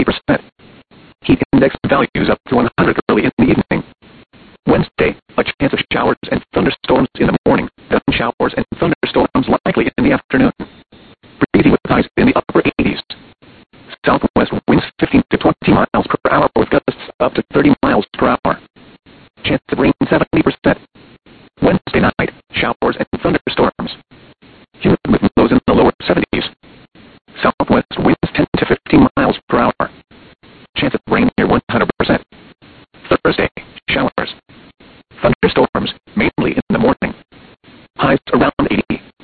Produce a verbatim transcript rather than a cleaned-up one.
percent. Heat index values up to one hundred early in the evening. Wednesday, a chance of showers and thunderstorms in the morning, then showers and thunderstorms likely in the afternoon. Breezy with highs in the upper eighties. Southwest winds fifteen to twenty miles per hour with gusts up to thirty miles per hour. Chance of rain seventy percent. Wednesday night, showers and thunderstorms. Humid with lows in the lower seventies. Southwest winds ten to fifteen miles per hour. Chance of rain near one hundred percent. Thursday, showers. Thunderstorms.